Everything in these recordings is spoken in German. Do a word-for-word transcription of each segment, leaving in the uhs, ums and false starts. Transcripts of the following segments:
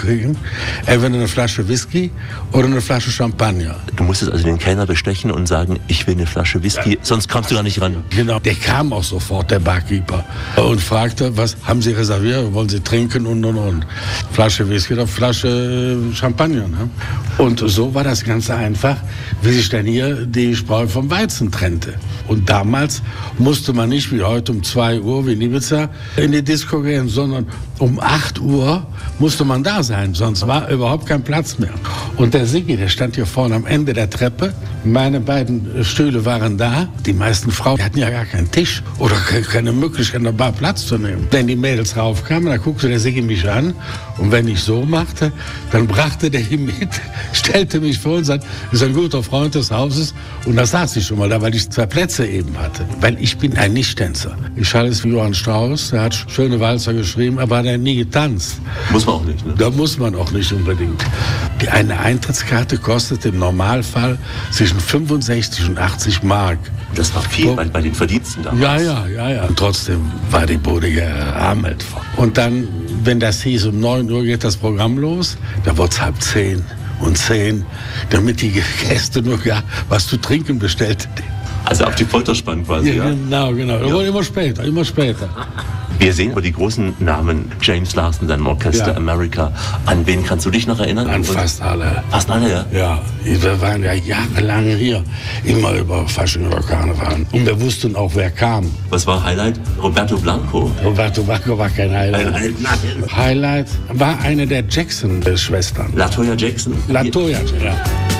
kriegen. Entweder eine Flasche Whisky oder eine Flasche Champagner. Du musstest also den Kellner bestechen und sagen, ich will eine Flasche Whisky, sonst kamst du gar nicht ran. Genau, der kam auch sofort, der Barkeeper, und fragte, was haben Sie reserviert, wollen Sie trinken und und und. Flasche Whisky oder Flasche Champagner. Ne? Und so war das ganz einfach, wie sich dann hier die Spreu vom Weizen trennte. Und damals musste man nicht wie heute um zwei Uhr wie in Ibiza in die Disco gehen, sondern um acht Uhr musste man da sein, sonst war überhaupt kein Platz mehr. Und der Siggi, der stand hier vorne am Ende der Treppe. Meine beiden Stühle waren da. Die meisten Frauen hatten ja gar keinen Tisch oder keine Möglichkeit, in der Bar Platz zu nehmen. Wenn die Mädels raufkamen, dann guckte der Siggi mich an. Und wenn ich so machte, dann brachte der ihn mit, stellte mich vor und sagte, ist ein guter Freund des Hauses. Und da saß ich schon mal da, weil ich zwei Plätze eben hatte. Weil ich bin ein Nichttänzer. Ich halte es wie Johann Strauss, der hat schöne Walzer geschrieben, aber hat er nie getanzt. Muss man auch nicht, ne? Da muss man auch nicht unbedingt. Die eine Eintrittskarte kostet im Normalfall zwischen fünfundsechzig und achtzig Mark. Das war viel bei, bei den Verdiensten damals. Ja, ja, ja, ja. Und trotzdem war die Bude gerammelt. Und dann, wenn das hieß, um neun Uhr geht das Programm los, da wurde es halb zehn und zehn, damit die Gäste nur gar was zu trinken bestellten. Also auf die Folter spannen quasi, ja? Genau, genau. Da Ja. wurde immer später, immer später. Wir sehen aber die großen Namen, James Last in seinem Orchester, Ja. America. An wen kannst du dich noch erinnern? An fast alle. Fast alle, ja? Ja, wir waren ja jahrelang hier, immer über Fasching oder Karneval. Und wir wussten auch, wer kam. Was war Highlight? Roberto Blanco. Roberto Blanco war kein Highlight. Ein- ein- Highlight war eine der Jackson-Schwestern. Latoya Jackson. Latoya, ja.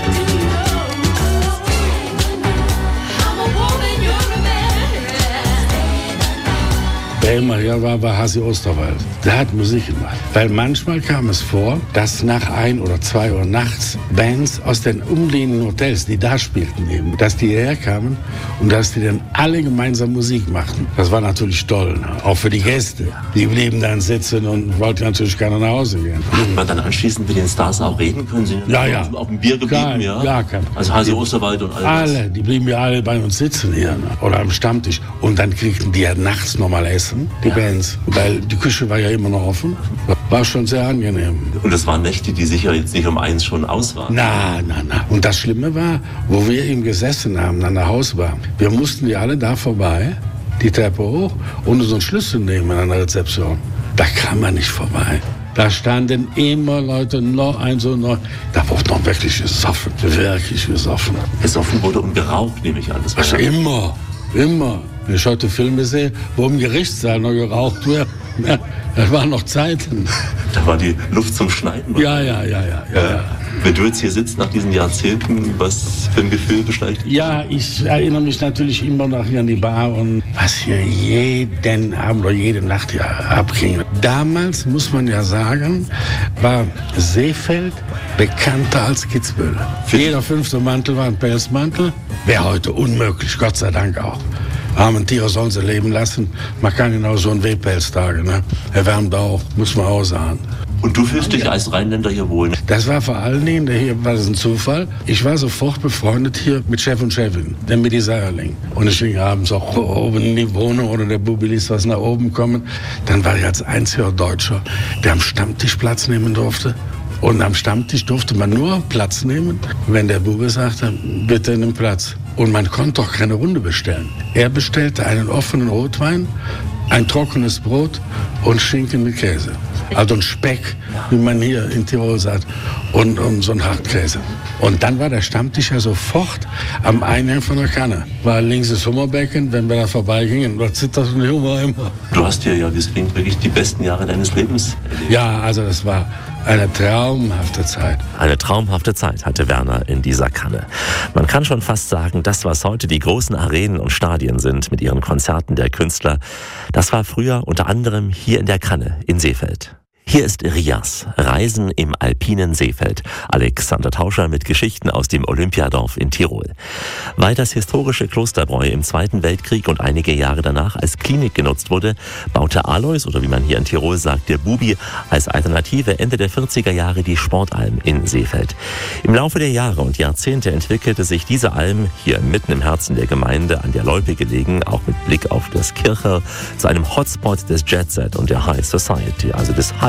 Wer immer hier war, war Hasi Osterwald. Der hat Musik gemacht. Weil manchmal kam es vor, dass nach ein oder zwei Uhr nachts Bands aus den umliegenden Hotels, die da spielten eben, dass die hierher kamen und dass die dann alle gemeinsam Musik machten. Das war natürlich toll, ne? Auch für die Gäste. Die blieben dann sitzen und wollten natürlich gerne nach Hause gehen. Hat man dann anschließend mit den Stars auch reden können? Sie Ja, ja. Auf dem Bier geblieben, Klar, ja? ja, kein- Also Hasi Osterwald und all das. Alle, die blieben ja alle bei uns sitzen hier, ne? Oder am Stammtisch. Und dann kriegten die ja nachts nochmal Essen, die Ja. Bands. Weil die Küche war ja immer noch offen. War schon sehr angenehm. Und das waren Nächte, die sicher jetzt nicht um eins schon aus waren. Na, na, na. Und das Schlimme war, wo wir eben gesessen haben, an der Hausbar. Wir mussten die alle da vorbei, die Treppe hoch, und unseren Schlüssel nehmen an der Rezeption. Da kam man nicht vorbei. Da standen immer Leute, noch eins und noch. Da wurde noch wirklich gesoffen, wirklich gesoffen. Besoffen wurde und geraucht, nehme ich an. Das war Also ja immer, immer. Wenn ich heute Filme sehe, wo im Gerichtssaal noch geraucht wird, ja, das waren noch Zeiten. Da war die Luft zum Schneiden. Ja, ja, ja, ja, ja. ja. Wenn du jetzt hier sitzt nach diesen Jahrzehnten, was für ein Gefühl beschleicht dich? Ja, ich erinnere mich natürlich immer noch hier an die Bar und was hier jeden Abend oder jede Nacht hier abging. Damals, muss man ja sagen, war Seefeld bekannter als Kitzbühel. Jeder fünfte Mantel war ein Pelzmantel. Wäre heute unmöglich, Gott sei Dank auch. Armen Tiere sollen sie leben lassen. Man kann genau so einen Wehpelz tragen, ne? Er wärmt auch, muss man auch sagen. Und du fühlst dich als Rheinländer hier wohl? Das war vor allen Dingen, hier war das ein Zufall. Ich war sofort befreundet hier mit Chef und Chefin, der Midi Seierling. Und ich ging abends auch oben in die Wohnung oder der Bubi ließ was nach oben kommen. Dann war ich als einziger Deutscher, der am Stammtisch Platz nehmen durfte. Und am Stammtisch durfte man nur Platz nehmen, wenn der Bube sagte, bitte nimm Platz. Und man konnte auch keine Runde bestellen. Er bestellte einen offenen Rotwein, ein trockenes Brot und Schinken mit Käse. Also ein Speck, wie man hier in Tirol sagt, und, und so ein Hartkäse. Und dann war der Stammtisch ja sofort am Eingang von der Kanne. War links das Hummerbecken, wenn wir da vorbeigingen, da zitterte der Hummer immer. Du hast hier ja, wie es klingt, wirklich die besten Jahre deines Lebens erlebt. Ja, also das war eine traumhafte Zeit. Eine traumhafte Zeit hatte Werner in dieser Kanne. Man kann schon fast sagen, das, was heute die großen Arenen und Stadien sind mit ihren Konzerten der Künstler, das war früher unter anderem hier in der Kanne in Seefeld. Hier ist Rias, Reisen im alpinen Seefeld. Alexander Tauscher mit Geschichten aus dem Olympiadorf in Tirol. Weil das historische Klosterbräu im Zweiten Weltkrieg und einige Jahre danach als Klinik genutzt wurde, baute Alois, oder wie man hier in Tirol sagt, der Bubi, als Alternative Ende der vierziger Jahre die Sportalm in Seefeld. Im Laufe der Jahre und Jahrzehnte entwickelte sich diese Alm, hier mitten im Herzen der Gemeinde, an der Loipe gelegen, auch mit Blick auf das Kirchel, zu einem Hotspot des Jet Set und der High Society, also des High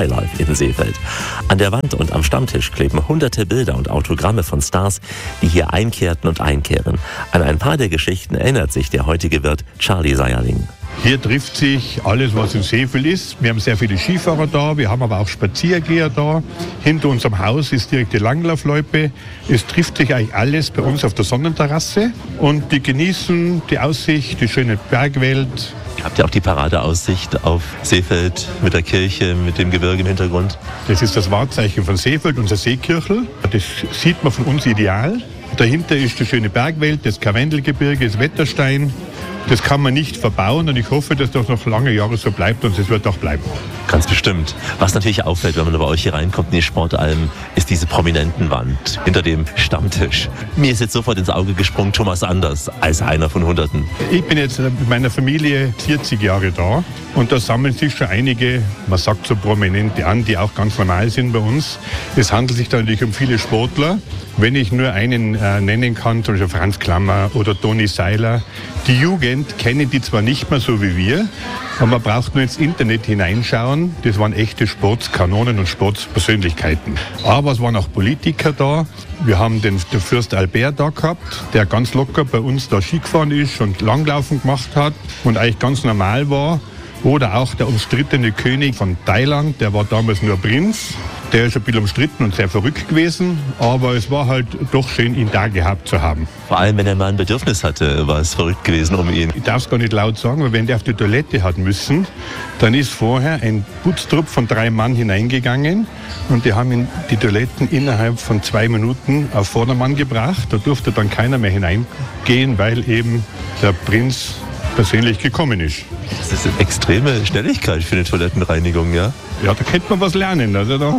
Highlife in Seefeld. An der Wand und am Stammtisch kleben hunderte Bilder und Autogramme von Stars, die hier einkehrten und einkehren. An ein paar der Geschichten erinnert sich der heutige Wirt Charlie Seierling. Hier trifft sich alles, was in Seefeld ist. Wir haben sehr viele Skifahrer da, wir haben aber auch Spaziergeher da. Hinter unserem Haus ist direkt die Langlaufloipe. Es trifft sich eigentlich alles bei uns auf der Sonnenterrasse und die genießen die Aussicht, die schöne Bergwelt. Habt ihr auch die Paradeaussicht auf Seefeld mit der Kirche, mit dem Gebirge im Hintergrund? Das ist das Wahrzeichen von Seefeld, unser Seekirchel. Das sieht man von uns ideal. Dahinter ist die schöne Bergwelt, das Karwendelgebirge, das Wetterstein. Das kann man nicht verbauen und ich hoffe, dass das noch lange Jahre so bleibt und es wird auch bleiben. Ganz bestimmt. Was natürlich auffällt, wenn man bei euch hier reinkommt in die Sportalm, ist diese Prominentenwand hinter dem Stammtisch. Mir ist jetzt sofort ins Auge gesprungen Thomas Anders als einer von Hunderten. Ich bin jetzt mit meiner Familie vierzig Jahre da und da sammeln sich schon einige, man sagt so Prominente an, die auch ganz normal sind bei uns. Es handelt sich da natürlich um viele Sportler. Wenn ich nur einen äh, nennen kann, zum Beispiel Franz Klammer oder Toni Seiler. Die Jugend kennen die zwar nicht mehr so wie wir, aber man braucht nur ins Internet hineinschauen. Das waren echte Sportskanonen und Sportspersönlichkeiten. Aber es waren auch Politiker da. Wir haben den, den Fürst Albert da gehabt, der ganz locker bei uns da Ski gefahren ist und Langlaufen gemacht hat und eigentlich ganz normal war. Oder auch der umstrittene König von Thailand, der war damals nur Prinz. Der ist ein bisschen umstritten und sehr verrückt gewesen, aber es war halt doch schön, ihn da gehabt zu haben. Vor allem, wenn er mal ein Bedürfnis hatte, war es verrückt gewesen um ihn. Ich darf es gar nicht laut sagen, weil wenn der auf die Toilette hat müssen, dann ist vorher ein Putztrupp von drei Mann hineingegangen und die haben ihn die Toiletten innerhalb von zwei Minuten auf Vordermann gebracht. Da durfte dann keiner mehr hineingehen, weil eben der Prinz persönlich gekommen ist. Das ist eine extreme Schnelligkeit für eine Toilettenreinigung, ja? Ja, da könnte man was lernen. Also da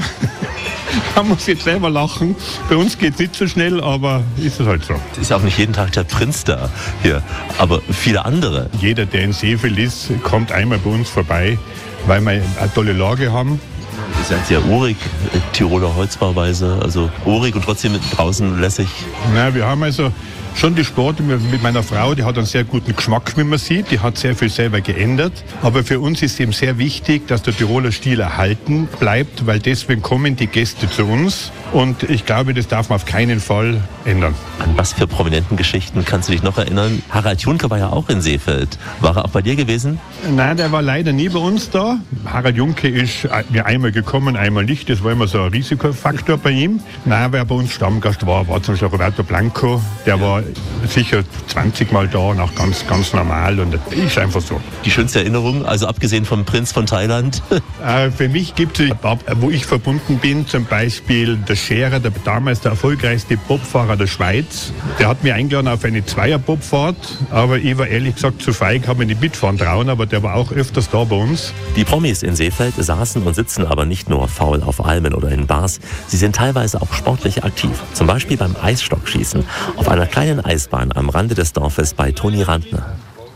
kann man jetzt selber lachen. Bei uns geht es nicht so schnell, aber ist es halt so. Es ist auch nicht jeden Tag der Prinz da hier, aber viele andere. Jeder, der in Seefeld ist, kommt einmal bei uns vorbei, weil wir eine tolle Lage haben. Ihr seid ja urig, Tiroler Holzbauweise, also urig und trotzdem draußen lässig. Na, wir haben also schon die Sport mit meiner Frau, die hat einen sehr guten Geschmack, wie man sieht. Die hat sehr viel selber geändert. Aber für uns ist eben sehr wichtig, dass der Tiroler Stil erhalten bleibt, weil deswegen kommen die Gäste zu uns. Und ich glaube, das darf man auf keinen Fall ändern. An was für prominenten Geschichten kannst du dich noch erinnern? Harald Junke war ja auch in Seefeld. War er auch bei dir gewesen? Nein, der war leider nie bei uns da. Harald Junke ist mir einmal gekommen, einmal nicht. Das war immer so ein Risikofaktor bei ihm. Nein, wer bei uns Stammgast war, war zum Beispiel Roberto Blanco. Der war sicher zwanzig Mal da und auch ganz, ganz normal. Und das ist einfach so. Die schönste Erinnerung, also abgesehen vom Prinz von Thailand? Äh, für mich gibt es, wo ich verbunden bin, zum Beispiel der Scherer, der damals der erfolgreichste Bobfahrer der Schweiz. Der hat mich eingeladen auf eine Zweier-Bobfahrt, aber ich war ehrlich gesagt zu feig, habe mir nicht mitfahren trauen, aber der war auch öfters da bei uns. Die Promis in Seefeld saßen und sitzen aber nicht nur faul auf Almen oder in Bars, sie sind teilweise auch sportlich aktiv. Zum Beispiel beim Eisstockschießen auf einer kleinen Eisbahn am Rande des Dorfes bei Toni Randner.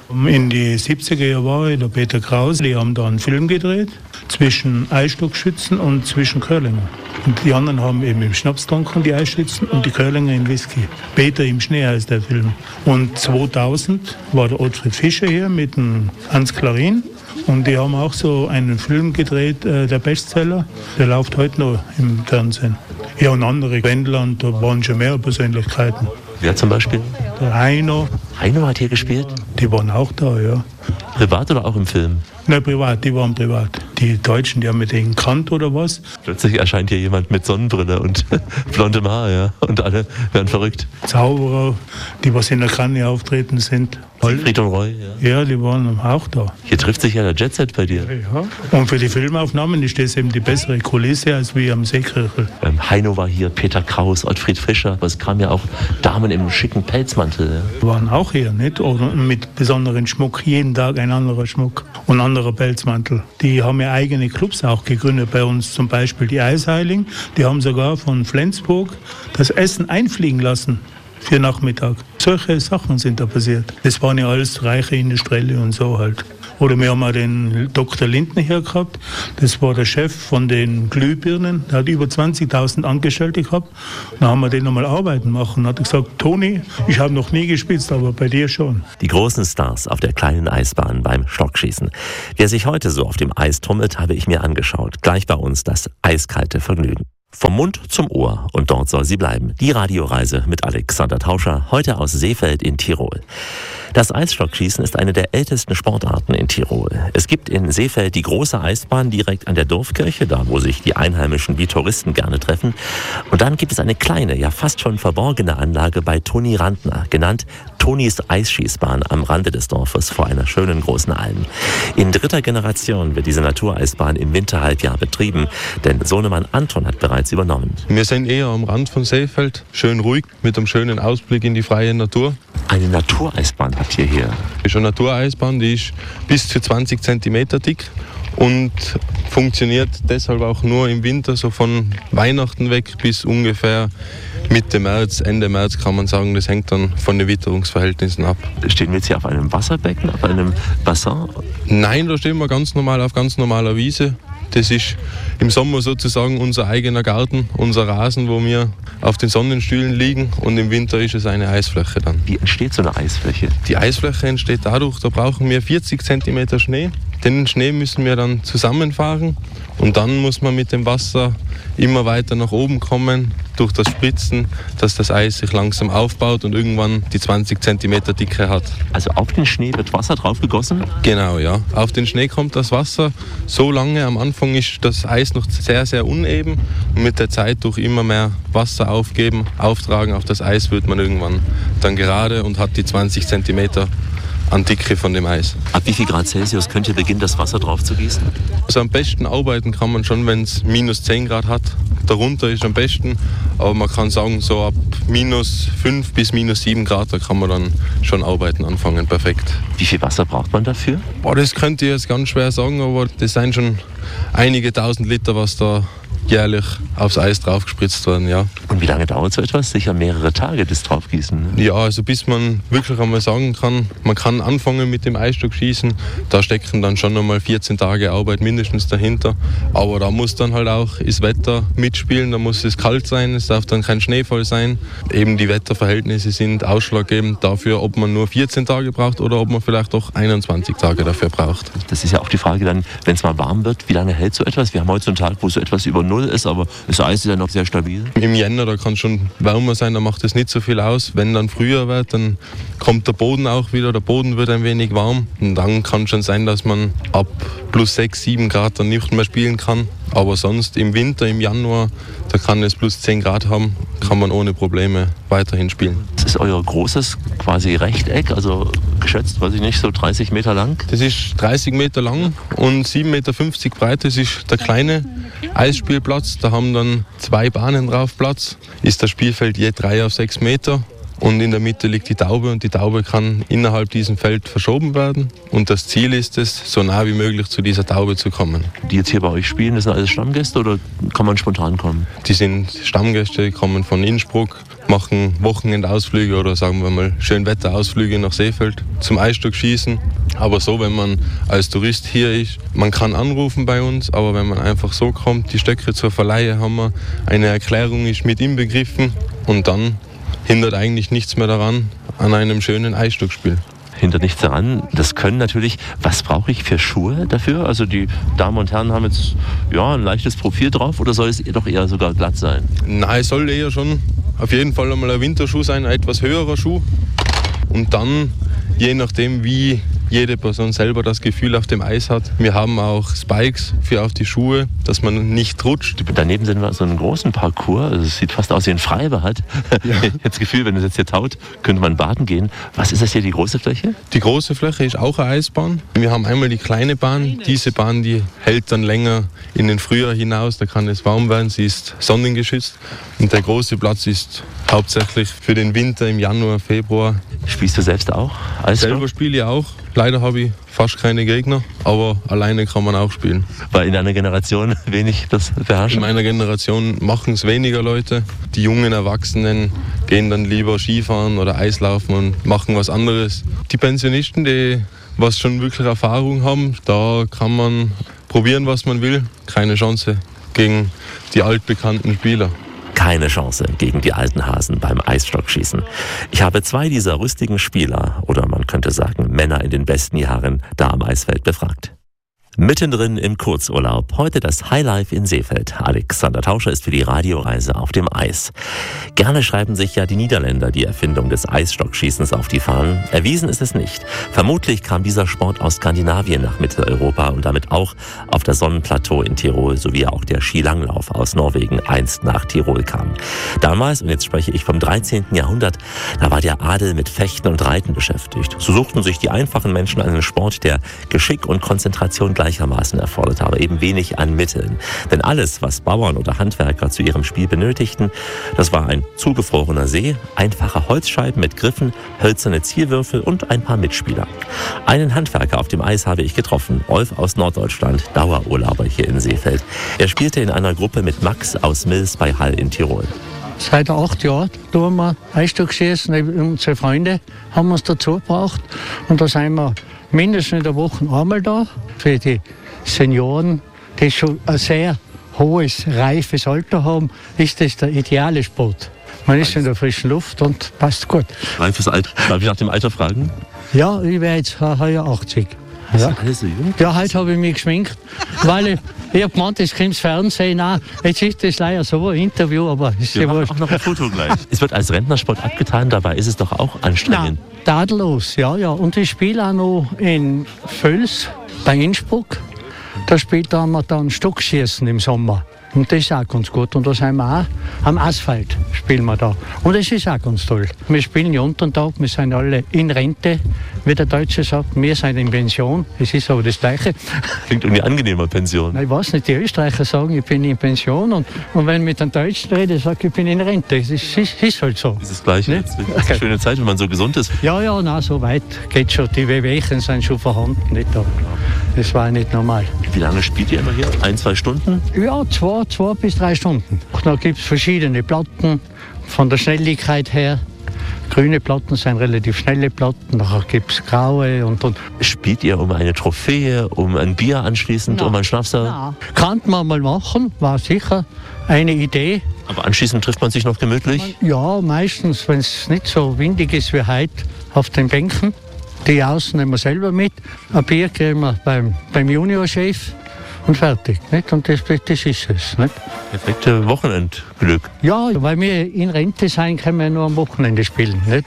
In die siebziger Jahre war der Peter Kraus, die haben da einen Film gedreht zwischen Eisstockschützen und zwischen Curlinger. Und die anderen haben eben im Schnaps getrunken, die Eisschützen, und die Curlinger in Whisky. Peter im Schnee heißt der Film. Und zweitausend war der Ottfried Fischer hier mit dem Hans Klarin. Und die haben auch so einen Film gedreht, äh, der Bestseller. Der läuft heute noch im Fernsehen. Ja, und andere Wendland, da waren schon mehr Persönlichkeiten. Wer zum Beispiel? Der Heino. Heino hat hier gespielt? Die waren auch da, ja. Privat oder auch im Film? Nein, privat, die waren privat. Die Deutschen, die haben mit denen gekannt oder was. Plötzlich erscheint hier jemand mit Sonnenbrille und blondem Haar, ja. Und alle werden verrückt. Zauberer, die was in der Kanne auftreten sind. Siegfried und Roy, ja. Ja, die waren auch da. Hier trifft sich ja der Jetset bei dir. Ja. Und für die Filmaufnahmen ist das eben die bessere Kulisse als wie am Seekirchel. Ähm, Heino war hier, Peter Kraus, Ottfried Fischer. Aber es kamen ja auch Damen im schicken Pelzmantel. Ja. Die waren auch hier, nicht? Oder mit besonderen Schmuck. Jeden Tag ein anderer Schmuck und ein anderer Pelzmantel. Die haben ja eigene Clubs auch gegründet bei uns. Zum Beispiel die Eisheiling. Die haben sogar von Flensburg das Essen einfliegen lassen. Für Nachmittag. Solche Sachen sind da passiert. Das waren ja alles reiche Industrielle und so halt. Oder wir haben auch den Doktor Lindner hier gehabt. Das war der Chef von den Glühbirnen. Der hat über zwanzigtausend Angestellte gehabt. Dann haben wir den nochmal arbeiten machen. Dann hat er gesagt, Toni, ich habe noch nie gespitzt, aber bei dir schon. Die großen Stars auf der kleinen Eisbahn beim Stockschießen. Wer sich heute so auf dem Eis tummelt, habe ich mir angeschaut. Gleich bei uns das eiskalte Vergnügen. Vom Mund zum Ohr, und dort soll sie bleiben. Die Radioreise mit Alexander Tauscher, heute aus Seefeld in Tirol. Das Eisstockschießen ist eine der ältesten Sportarten in Tirol. Es gibt in Seefeld die große Eisbahn direkt an der Dorfkirche, da wo sich die Einheimischen wie Touristen gerne treffen. Und dann gibt es eine kleine, ja fast schon verborgene Anlage bei Toni Randner, genannt Tonis Eisschießbahn am Rande des Dorfes vor einer schönen großen Alm. In dritter Generation wird diese Natureisbahn im Winterhalbjahr betrieben, denn Sohnemann Anton hat bereits übernommen. Wir sind eher am Rand von Seefeld, schön ruhig, mit einem schönen Ausblick in die freie Natur. Eine Natureisbahn habt ihr hier? Das ist eine Natureisbahn, die ist bis zu zwanzig Zentimeter dick und funktioniert deshalb auch nur im Winter, so von Weihnachten weg bis ungefähr Mitte März, Ende März kann man sagen. Das hängt dann von den Witterungsverhältnissen ab. Stehen wir jetzt hier auf einem Wasserbecken, auf einem Bassin? Nein, da stehen wir ganz normal auf ganz normaler Wiese. Das ist im Sommer sozusagen unser eigener Garten, unser Rasen, wo wir auf den Sonnenstühlen liegen, und im Winter ist es eine Eisfläche dann. Wie entsteht so eine Eisfläche? Die Eisfläche entsteht dadurch, da brauchen wir vierzig Zentimeter Schnee. Den Schnee müssen wir dann zusammenfahren und dann muss man mit dem Wasser immer weiter nach oben kommen durch das Spritzen, dass das Eis sich langsam aufbaut und irgendwann die zwanzig Zentimeter Dicke hat. Also auf den Schnee wird Wasser drauf gegossen? Genau, ja. Auf den Schnee kommt das Wasser so lange. Am Anfang ist das Eis noch sehr, sehr uneben. Und mit der Zeit durch immer mehr Wasser aufgeben, auftragen auf das Eis, wird man irgendwann dann gerade und hat die zwanzig Zentimeter an Dicke von dem Eis. Ab wie viel Grad Celsius könnt ihr beginnen, das Wasser drauf zu gießen? Also am besten arbeiten kann man schon, wenn es minus zehn Grad hat. Darunter ist am besten, aber man kann sagen, so ab minus fünf bis minus sieben Grad, da kann man dann schon arbeiten anfangen, perfekt. Wie viel Wasser braucht man dafür? Boah, das könnt ihr jetzt ganz schwer sagen, aber das sind schon einige tausend Liter, was da jährlich aufs Eis draufgespritzt werden, ja. Und wie lange dauert so etwas? Sicher mehrere Tage, das Draufgießen? Ja, also bis man wirklich einmal sagen kann, man kann anfangen mit dem Eisstockschießen, da stecken dann schon einmal vierzehn Tage Arbeit mindestens dahinter. Aber da muss dann halt auch das Wetter mitspielen, da muss es kalt sein, es darf dann kein Schneefall sein. Eben die Wetterverhältnisse sind ausschlaggebend dafür, ob man nur vierzehn Tage braucht oder ob man vielleicht doch einundzwanzig Tage dafür braucht. Das ist ja auch die Frage dann, wenn es mal warm wird, wie lange hält so etwas? Wir haben heute so einen Tag, wo so etwas über Null ist, aber das Eis ist ja noch sehr stabil. Im Jänner, da kann es schon wärmer sein, da macht es nicht so viel aus. Wenn dann früher wird, dann kommt der Boden auch wieder, der Boden wird ein wenig warm. Und dann kann es schon sein, dass man ab plus sechs, sieben Grad dann nicht mehr spielen kann. Aber sonst im Winter, im Januar, da kann es plus zehn Grad haben, kann man ohne Probleme weiterhin spielen. Das ist euer großes quasi Rechteck, also geschätzt, weiß ich nicht, so dreißig Meter lang? Das ist dreißig Meter lang und sieben Meter fünfzig breit. Das ist der kleine Eisspielplatz. Da haben dann zwei Bahnen drauf Platz. Ist das Spielfeld je drei auf sechs Meter. Und in der Mitte liegt die Taube und die Taube kann innerhalb diesem Feld verschoben werden. Und das Ziel ist es, so nah wie möglich zu dieser Taube zu kommen. Die jetzt hier bei euch spielen, das sind alles Stammgäste oder kann man spontan kommen? Die sind Stammgäste, die kommen von Innsbruck, machen Wochenendausflüge oder sagen wir mal Schönwetterausflüge nach Seefeld zum Eisstockschießen. Aber so, wenn man als Tourist hier ist, man kann anrufen bei uns, aber wenn man einfach so kommt, die Stöcke zur Verleihe haben wir, eine Erklärung ist mit inbegriffen und dann hindert eigentlich nichts mehr daran, an einem schönen Eisstockspiel. Hindert nichts daran. Das können natürlich, was brauche ich für Schuhe dafür? Also die Damen und Herren haben jetzt ja, ein leichtes Profil drauf oder soll es doch eher sogar glatt sein? Nein, es soll eher schon auf jeden Fall einmal ein Winterschuh sein, ein etwas höherer Schuh. Und dann, je nachdem wie jede Person selber das Gefühl auf dem Eis hat. Wir haben auch Spikes für auf die Schuhe, dass man nicht rutscht. Daneben sind wir so einen großen Parcours, also es sieht fast aus wie ein Freibad. Ja. Jetzt das Gefühl, wenn es jetzt hier taut, könnte man baden gehen. Was ist das hier, die große Fläche? Die große Fläche ist auch eine Eisbahn. Wir haben einmal die kleine Bahn. Diese Bahn, die hält dann länger in den Frühjahr hinaus, da kann es warm werden, sie ist sonnengeschützt. Und der große Platz ist hauptsächlich für den Winter im Januar, Februar. Spielst du selbst auch? Eisstock? Selber spiele ich auch. Leider habe ich fast keine Gegner, aber alleine kann man auch spielen. Weil in deiner Generation wenig das beherrschen? In meiner Generation machen es weniger Leute. Die jungen Erwachsenen gehen dann lieber Skifahren oder Eislaufen und machen was anderes. Die Pensionisten, die was schon wirklich Erfahrung haben, da kann man probieren, was man will. Keine Chance gegen die altbekannten Spieler. Keine Chance gegen die alten Hasen beim Eisstockschießen. Ich habe zwei dieser rüstigen Spieler, oder man könnte sagen Männer in den besten Jahren, da am Eisfeld befragt. Mittendrin im Kurzurlaub. Heute das Highlife in Seefeld. Alexander Tauscher ist für die Radioreise auf dem Eis. Gerne schreiben sich ja die Niederländer die Erfindung des Eisstockschießens auf die Fahnen. Erwiesen ist es nicht. Vermutlich kam dieser Sport aus Skandinavien nach Mitteleuropa und damit auch auf das Sonnenplateau in Tirol, sowie auch der Skilanglauf aus Norwegen einst nach Tirol kam. Damals, und jetzt spreche ich vom dreizehnten Jahrhundert, da war der Adel mit Fechten und Reiten beschäftigt. So suchten sich die einfachen Menschen einen Sport, der Geschick und Konzentration gleichermaßen erfordert, aber eben wenig an Mitteln. Denn alles, was Bauern oder Handwerker zu ihrem Spiel benötigten, das war ein zugefrorener See, einfache Holzscheiben mit Griffen, hölzerne Zielwürfel und ein paar Mitspieler. Einen Handwerker auf dem Eis habe ich getroffen, Rolf aus Norddeutschland, Dauerurlauber hier in Seefeld. Er spielte in einer Gruppe mit Max aus Mils bei Hall in Tirol. Seit acht Jahren tun wir Eisstockschießen. Unsere Freunde haben uns dazu gebracht. Und da sind wir mindestens in der Woche einmal da. Für die Senioren, die schon ein sehr hohes, reifes Alter haben, ist das der ideale Sport. Man ist in der frischen Luft und passt gut. Reifes Alter. Darf ich nach dem Alter fragen? Ja, ich wäre jetzt heuer achtzig. Ja. Alles so jung? Ja, heute habe ich mich geschminkt, weil ich, ich habe gemeint, es kommt ins Fernsehen. Nein, jetzt ist das leider so ein Interview, aber es ist Wir ja machen wurscht. auch noch ein Foto gleich. Es wird als Rentnersport abgetan, dabei ist es doch auch anstrengend. Nein, tadellos, ja, ja. Und ich spiele auch noch in Völs bei Innsbruck. Da spielt haben wir dann Stockschießen im Sommer. Und das ist auch ganz gut. Und da sind wir auch am Asphalt, spielen wir da. Und das ist auch ganz toll. Wir spielen ja unter den Tag, wir sind alle in Rente, wie der Deutsche sagt. Wir sind in Pension, es ist aber das Gleiche. Klingt irgendwie angenehmer, Pension. Ich weiß nicht, die Österreicher sagen, ich bin in Pension. Und, und wenn ich mit den Deutschen rede, sage ich, ich bin in Rente. Das ist, ist, ist halt so. Das ist das Gleiche. Ne? Das ist eine schöne Zeit, wenn man so gesund ist. Ja, ja, na, so weit geht schon. Die Wehwehchen sind schon vorhanden. Nicht? Aber das war nicht normal. Wie lange spielt ihr immer hier? Ein, zwei Stunden? Ja, zwei, zwei bis drei Stunden. Da gibt es verschiedene Platten von der Schnelligkeit her. Grüne Platten sind relativ schnelle Platten, nachher gibt es graue und, und. Spielt ihr um eine Trophäe, um ein Bier anschließend, Na, um einen Schnapsel? Ja. Kann man mal machen, war sicher eine Idee. Aber anschließend trifft man sich noch gemütlich? Ja, meistens, wenn es nicht so windig ist wie heute, auf den Bänken. Die außen nehmen wir selber mit. Ein Bier kriegen wir beim, beim Juniorchef und fertig. Nicht? Und das, das ist es. Nicht? Perfekte Wochenendglück. Ja, weil wir in Rente sein, können wir nur am Wochenende spielen. Nicht?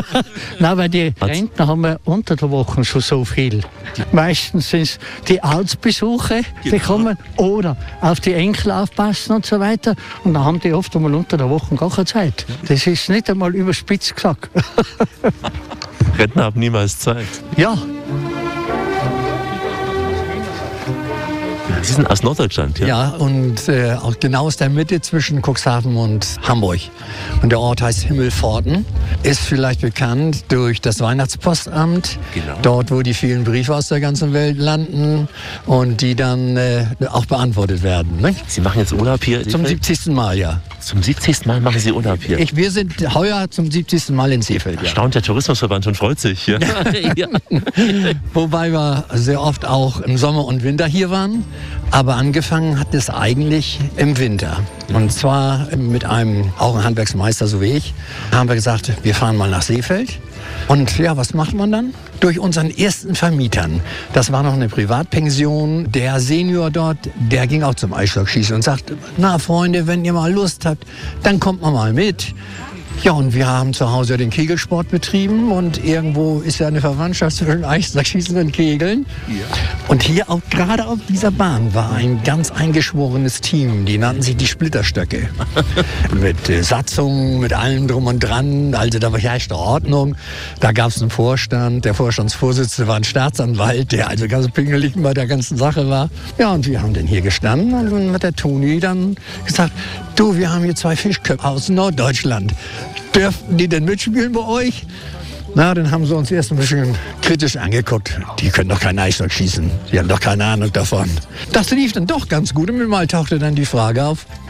Nein, weil die Rentner haben wir unter der Woche schon so viel. Meistens sind es die Arztbesuche, die kommen, oder auf die Enkel aufpassen und so weiter. Und dann haben die oft einmal unter der Woche gar keine Zeit. Das ist nicht einmal überspitzt gesagt. Rentner haben niemals Zeit. Ja. Sie sind aus Norddeutschland, ja? Ja, und äh, auch genau aus der Mitte zwischen Cuxhaven und Hamburg. Und der Ort heißt Himmelpforten. Ist vielleicht bekannt durch das Weihnachtspostamt. Genau. Dort, wo die vielen Briefe aus der ganzen Welt landen und die dann äh, auch beantwortet werden. Ne? Sie machen jetzt Urlaub hier? Zum siebzigsten Mal, ja. Zum siebzigsten Mal machen Sie Urlaub hier? Ich, wir sind heuer zum siebzigsten Mal in Seefeld. Ja. Staunt der Tourismusverband und freut sich. Ja. Ja. Wobei wir sehr oft auch im Sommer und Winter hier waren. Aber angefangen hat es eigentlich im Winter. Und zwar mit einem, auch ein Handwerksmeister, so wie ich, haben wir gesagt, wir fahren mal nach Seefeld. Und ja, was macht man dann? Durch unseren ersten Vermietern. Das war noch eine Privatpension. Der Senior dort, der ging auch zum Eisstockschießen und sagt, na Freunde, wenn ihr mal Lust habt, dann kommt man mal mit. Ja, und wir haben zu Hause den Kegelsport betrieben und irgendwo ist ja eine Verwandtschaft zwischen Eisstockschießen und Kegeln. Ja. Und hier auch gerade auf dieser Bahn war ein ganz eingeschworenes Team, die nannten sich die Splitterstöcke. Mit äh, Satzungen, mit allem drum und dran, also da herrschte Ordnung. Da gab es einen Vorstand, der Vorstandsvorsitzende war ein Staatsanwalt, der also ganz pingelig bei der ganzen Sache war. Ja, und wir haben dann hier gestanden und dann hat der Toni dann gesagt, du, wir haben hier zwei Fischköpfe aus Norddeutschland. Dürften die denn mitspielen bei euch? Na, dann haben sie uns erst ein bisschen kritisch angeguckt. Die können doch kein Eisstock schießen. Die haben doch keine Ahnung davon. Das lief dann doch ganz gut. Und mal tauchte dann die Frage auf,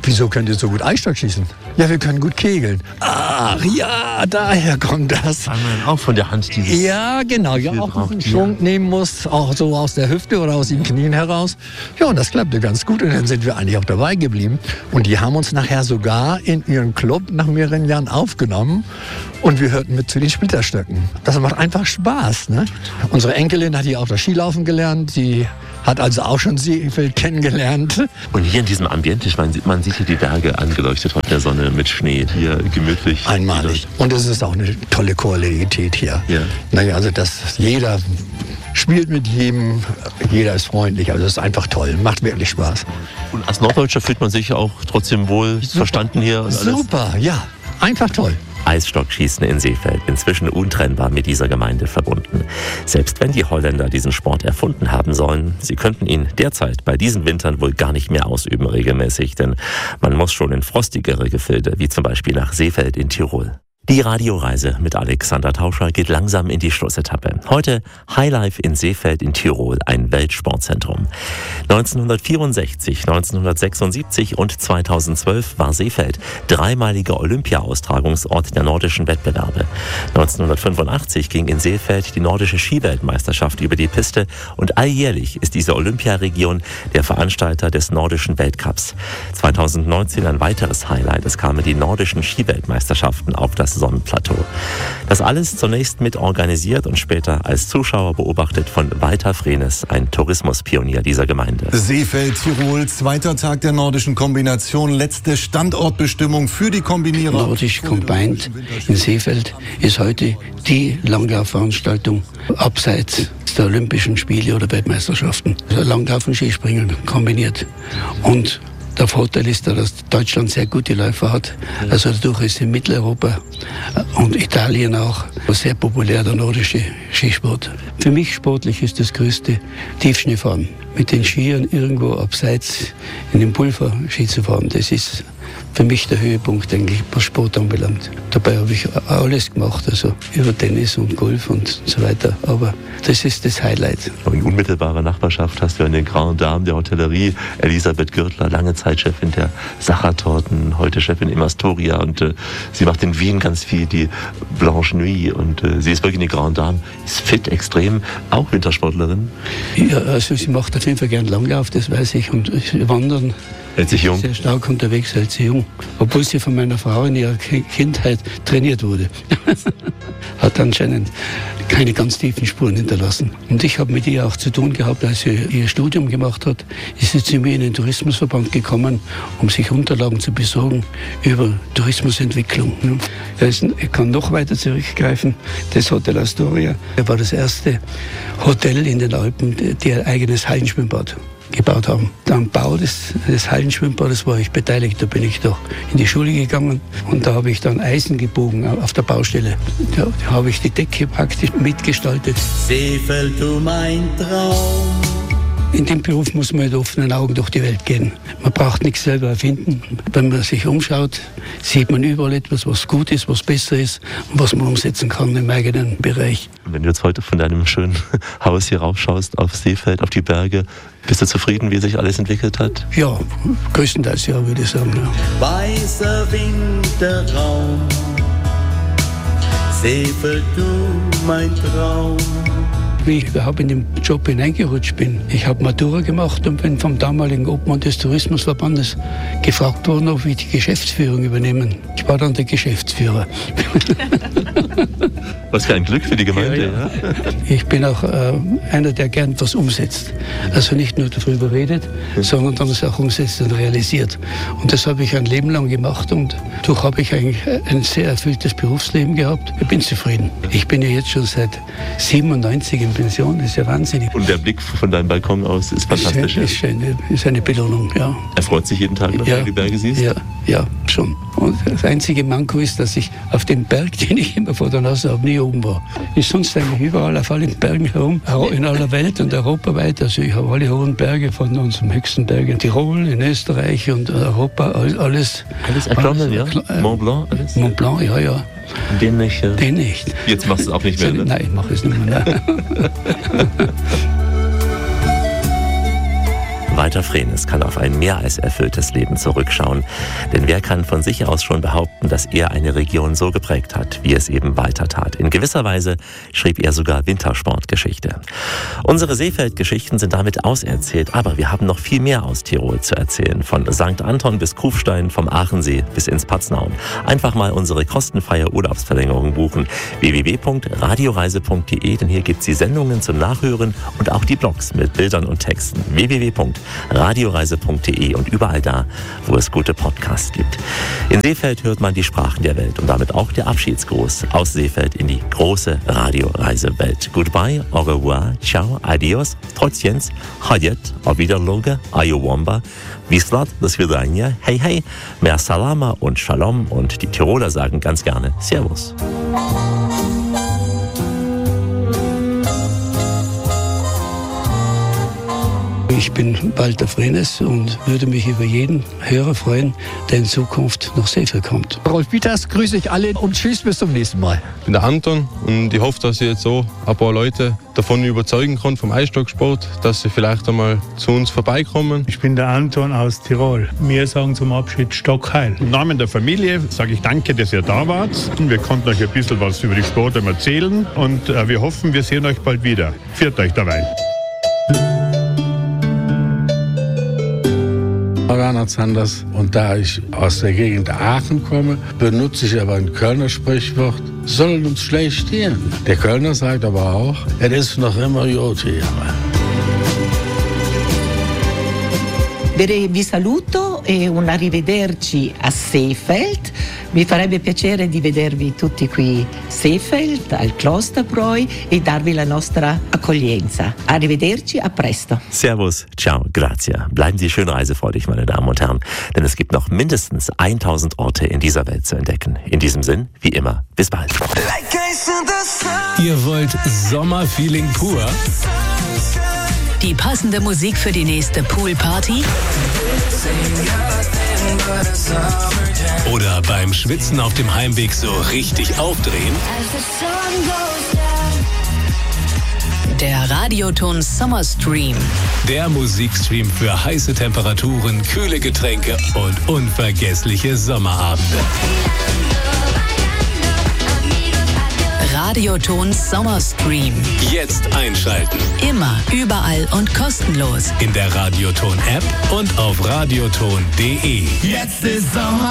wieso könnt ihr so gut Eisstock schießen? Ja, wir können gut kegeln. Ach ja, daher kommt das. Weil man auch von der Hand dieses... Ja, genau, ja, auch einen Schwung nehmen muss, auch so aus der Hüfte oder aus den Knien heraus. Ja, und das klappte ganz gut und dann sind wir eigentlich auch dabei geblieben. Und die haben uns nachher sogar in ihren Club nach mehreren Jahren aufgenommen und wir hörten mit zu den Splitterstöcken. Das macht einfach Spaß, ne? Unsere Enkelin hat hier auch das Skilaufen gelernt, sie hat also auch schon Seefeld kennengelernt. Und hier in diesem Ambiente, ich meine, man sieht hier die Berge angeleuchtet von der Sonne mit Schnee, hier gemütlich. Einmalig. Und es ist auch eine tolle Kollegialität hier. Ja. Naja, also das, jeder spielt mit jedem, jeder ist freundlich, also das ist einfach toll, macht wirklich Spaß. Und als Norddeutscher fühlt man sich auch trotzdem wohl Super. verstanden hier? Und alles? Super, ja, einfach toll. Eisstockschießen in Seefeld, inzwischen untrennbar mit dieser Gemeinde verbunden. Selbst wenn die Holländer diesen Sport erfunden haben sollen, sie könnten ihn derzeit bei diesen Wintern wohl gar nicht mehr ausüben regelmäßig, denn man muss schon in frostigere Gefilde, wie zum Beispiel nach Seefeld in Tirol. Die Radioreise mit Alexander Tauscher geht langsam in die Schlussetappe. Heute Highlife in Seefeld in Tirol, ein Weltsportzentrum. neunzehnhundertvierundsechzig, neunzehnhundertsechsundsiebzig und zweitausendzwölf war Seefeld dreimaliger Olympia-Austragungsort der nordischen Wettbewerbe. neunzehnhundertfünfundachtzig ging in Seefeld die nordische Skiweltmeisterschaft über die Piste und alljährlich ist diese Olympiaregion der Veranstalter des nordischen Weltcups. zweitausendneunzehn ein weiteres Highlight, es kamen die nordischen Skiweltmeisterschaften auf das Sonnenplateau. Das alles zunächst mit organisiert und später als Zuschauer beobachtet von Walter Frenes, ein Tourismuspionier dieser Gemeinde. Seefeld, Tirol, zweiter Tag der nordischen Kombination, letzte Standortbestimmung für die Kombinierer. Nordisch Combined in Seefeld ist heute die Langlaufveranstaltung abseits der Olympischen Spiele oder Weltmeisterschaften. Also Langlauf und Skispringen kombiniert. Und der Vorteil ist, dass Deutschland sehr gute Läufer hat. Also dadurch ist in Mitteleuropa und Italien auch sehr populär der nordische Skisport. Für mich sportlich ist das größte Tiefschneefahren. Mit den Skiern irgendwo abseits in den Pulver Ski zu fahren, das ist für mich der Höhepunkt eigentlich, was Sport anbelangt. Dabei habe ich alles gemacht, also über Tennis und Golf und so weiter. Aber das ist das Highlight. In unmittelbarer Nachbarschaft hast du eine Grande Dame der Hotellerie, Elisabeth Gürtler, lange Zeit Chefin der Sachertorten, heute Chefin im Astoria. Und äh, sie macht in Wien ganz viel die Blanche Nuit. Und äh, sie ist wirklich eine Grande Dame, ist fit, extrem, auch Wintersportlerin. Ja, also sie macht auf jeden Fall gern Langlauf, das weiß ich. Und Wandern. Hält sich jung. Sehr stark unterwegs, hält sie jung. Obwohl sie von meiner Frau in ihrer Kindheit trainiert wurde. Hat anscheinend keine ganz tiefen Spuren hinterlassen. Und ich habe mit ihr auch zu tun gehabt, als sie ihr Studium gemacht hat, ist sie zu mir in den Tourismusverband gekommen, um sich Unterlagen zu besorgen über Tourismusentwicklung. Ich kann noch weiter zurückgreifen. Das Hotel Astoria war das erste Hotel in den Alpen, die ein eigenes Hallenschwimmbad gebaut haben. Am Bau des, des Hallenschwimmbades war ich beteiligt. Da bin ich doch in die Schule gegangen und da habe ich dann Eisen gebogen auf der Baustelle. Da, da habe ich die Decke praktisch mitgestaltet. Seefeld, du mein Traum. In dem Beruf muss man mit offenen Augen durch die Welt gehen. Man braucht nichts selber erfinden. Wenn man sich umschaut, sieht man überall etwas, was gut ist, was besser ist und was man umsetzen kann im eigenen Bereich. Wenn du jetzt heute von deinem schönen Haus hier raufschaust auf Seefeld, auf die Berge, bist du zufrieden, wie sich alles entwickelt hat? Ja, größtenteils ja, würde ich sagen. Ja. Weißer Winterraum, Seefeld, du mein Traum. Wie ich überhaupt in den Job hineingerutscht bin. Ich habe Matura gemacht und bin vom damaligen Obmann des Tourismusverbandes gefragt worden, ob ich die Geschäftsführung übernehmen. Ich war dann der Geschäftsführer. Was für ein Glück für die Gemeinde. Ja, ja. Ich bin auch äh, einer, der gern was umsetzt. Also nicht nur darüber redet, mhm. sondern dann es auch umsetzt und realisiert. Und das habe ich ein Leben lang gemacht und dadurch habe ich eigentlich ein sehr erfülltes Berufsleben gehabt. Ich bin zufrieden. Ich bin ja jetzt schon seit siebenundneunzig in Pension, das ist ja wahnsinnig. Und der Blick von deinem Balkon aus ist fantastisch. Ist, schön, ist, schön, ist eine Belohnung, ja. Er freut sich jeden Tag, wenn ja, du die Berge siehst? Ja, ja, schon. Und das einzige Manko ist, dass ich auf dem Berg, den ich immer vor der Nase habe, nie oben war. Ich sonst eigentlich überall auf allen Bergen herum, in aller Welt und europaweit. Also ich habe alle hohen Berge von unserem höchsten Berg in Tirol, in Österreich und Europa, alles. Alles erklommen, ja? Mont Blanc, alles? Mont Blanc, ja, ja. Den nicht? Ja. Den nicht. Jetzt machst du es auch nicht mehr, ne? Nein, ich mache es nicht mehr. Walter Frehnes kann auf ein mehr als erfülltes Leben zurückschauen. Denn wer kann von sich aus schon behaupten, dass er eine Region so geprägt hat, wie es eben Walter tat? In gewisser Weise schrieb er sogar Wintersportgeschichte. Unsere Seefeld-Geschichten sind damit auserzählt, aber wir haben noch viel mehr aus Tirol zu erzählen. Von Sankt Anton bis Kufstein, vom Aachensee bis ins Paznaun. Einfach mal unsere kostenfreie Urlaubsverlängerung buchen. w w w punkt radioreise punkt de, denn hier gibt es die Sendungen zum Nachhören und auch die Blogs mit Bildern und Texten. w w w punkt radioreise punkt de und überall da, wo es gute Podcasts gibt. In Seefeld hört man die Sprachen der Welt und damit auch der Abschiedsgruß aus Seefeld in die große Radioreisewelt. Goodbye, au revoir, ciao, adios, trotzdens, hajet, auf Wiederloge, ayowamba, Wislat, das Vidania, hey hey, mehr Salama und Shalom und die Tiroler sagen ganz gerne Servus. Ich bin Walter Frehnes und würde mich über jeden Hörer freuen, der in Zukunft nach Seefeld kommt. Rolf Peters, grüße ich alle und tschüss, bis zum nächsten Mal. Ich bin der Anton und ich hoffe, dass ich jetzt so ein paar Leute davon überzeugen kann vom Eisstocksport, dass sie vielleicht einmal zu uns vorbeikommen. Ich bin der Anton aus Tirol. Wir sagen zum Abschied Stockheil. Im Namen der Familie sage ich danke, dass ihr da wart. Wir konnten euch ein bisschen was über die Sport erzählen und äh, wir hoffen, wir sehen euch bald wieder. Viert euch dabei. Anders. Und da ich aus der Gegend Aachen komme, benutze ich aber ein Kölner Sprichwort, soll uns schlecht gehen. Der Kölner sagt aber auch, es ist noch immer gut hier. Vi saluto e un arrivederci a Seefeld. Mi farebbe piacere di vedervi tutti qui a Seefeld, al Klosterbräu e darvi la nostra accoglienza. Arrivederci, a presto. Servus, ciao, grazie. Bleiben Sie schön reisefreudig, meine Damen und Herren, denn es gibt noch mindestens tausend Orte in dieser Welt zu entdecken. In diesem Sinn, wie immer, bis bald. Ihr wollt Sommerfeeling pur? Die passende Musik für die nächste Poolparty? Oder beim Schwitzen auf dem Heimweg so richtig aufdrehen? Der Radioton Summer Stream. Der Musikstream für heiße Temperaturen, kühle Getränke und unvergessliche Sommerabende. Radioton Summer Stream. Jetzt einschalten. Immer, überall und kostenlos. In der Radioton-App und auf radioton punkt de. Jetzt ist Sommer.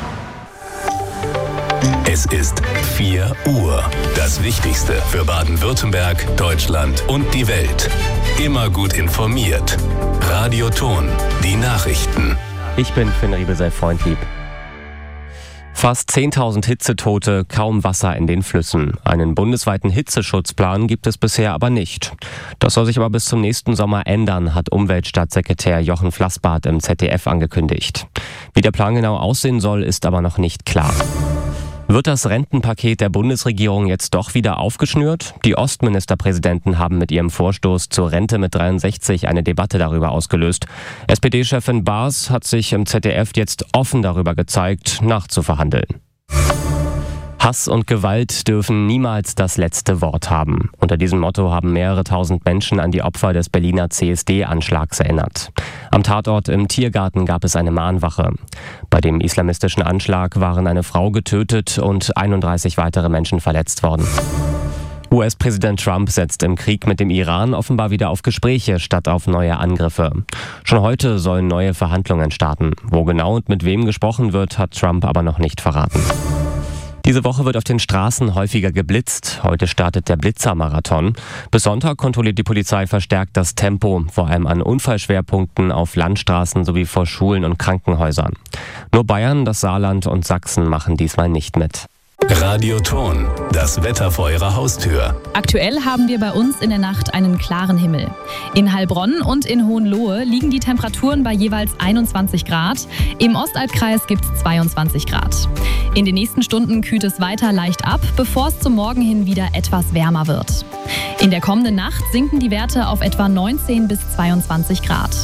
Es ist vier Uhr. Das Wichtigste für Baden-Württemberg, Deutschland und die Welt. Immer gut informiert. Radioton, die Nachrichten. Ich bin Finn Riebesell-Freundlieb. Fast zehntausend Hitzetote, kaum Wasser in den Flüssen. Einen bundesweiten Hitzeschutzplan gibt es bisher aber nicht. Das soll sich aber bis zum nächsten Sommer ändern, hat Umweltstaatssekretär Jochen Flassbart im Z D F angekündigt. Wie der Plan genau aussehen soll, ist aber noch nicht klar. Wird das Rentenpaket der Bundesregierung jetzt doch wieder aufgeschnürt? Die Ostministerpräsidenten haben mit ihrem Vorstoß zur Rente mit dreiundsechzig eine Debatte darüber ausgelöst. S P D-Chefin Baas hat sich im Z D F jetzt offen darüber gezeigt, nachzuverhandeln. Hass und Gewalt dürfen niemals das letzte Wort haben. Unter diesem Motto haben mehrere tausend Menschen an die Opfer des Berliner C S D-Anschlags erinnert. Am Tatort im Tiergarten gab es eine Mahnwache. Bei dem islamistischen Anschlag waren eine Frau getötet und einunddreißig weitere Menschen verletzt worden. U S-Präsident Trump setzt im Krieg mit dem Iran offenbar wieder auf Gespräche statt auf neue Angriffe. Schon heute sollen neue Verhandlungen starten. Wo genau und mit wem gesprochen wird, hat Trump aber noch nicht verraten. Diese Woche wird auf den Straßen häufiger geblitzt. Heute startet der Blitzermarathon. Bis Sonntag kontrolliert die Polizei verstärkt das Tempo, vor allem an Unfallschwerpunkten auf Landstraßen sowie vor Schulen und Krankenhäusern. Nur Bayern, das Saarland und Sachsen machen diesmal nicht mit. Radioton, das Wetter vor Ihrer Haustür. Aktuell haben wir bei uns in der Nacht einen klaren Himmel. In Heilbronn und in Hohenlohe liegen die Temperaturen bei jeweils einundzwanzig Grad. Im Ostalbkreis gibt es zweiundzwanzig Grad. In den nächsten Stunden kühlt es weiter leicht ab, bevor es zum Morgen hin wieder etwas wärmer wird. In der kommenden Nacht sinken die Werte auf etwa neunzehn bis zweiundzwanzig Grad.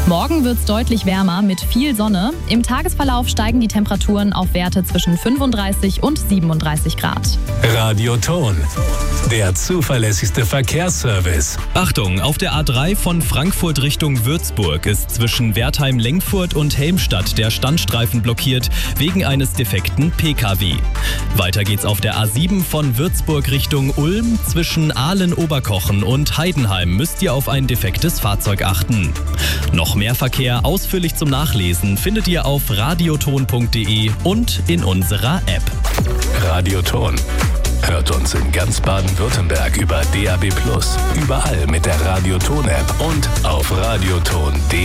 Morgen wird es deutlich wärmer mit viel Sonne. Im Tagesverlauf steigen die Temperaturen auf Werte zwischen fünfunddreißig und siebenunddreißig Grad. Radioton, der zuverlässigste Verkehrsservice. Achtung, auf der A drei von Frankfurt Richtung Würzburg ist zwischen Wertheim-Lengfurt und Helmstadt der Standstreifen blockiert wegen eines defekten P K W. Weiter geht's auf der A sieben von Würzburg Richtung Ulm. Zwischen Ahlen-Oberkochen und Heidenheim müsst ihr auf ein defektes Fahrzeug achten. Noch mehr Verkehr ausführlich zum Nachlesen findet ihr auf radioton punkt de und in unserer App. Radioton. Hört uns in ganz Baden-Württemberg über D A B plus, überall mit der Radioton-App und auf radioton punkt de.